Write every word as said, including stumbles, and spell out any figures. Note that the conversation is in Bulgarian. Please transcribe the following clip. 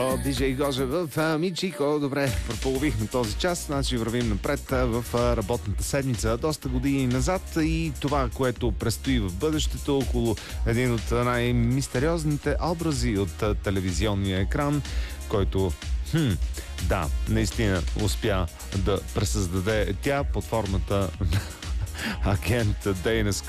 Диджей Гоже в Мичико. Добре, прополовихме този час, значи вървим напред в работната седмица. Доста години назад и това, което предстои в бъдещето около един от най-мистериозните образи от телевизионния екран, който хм, да, наистина успя да пресъздаде тя под формата на агент Дейна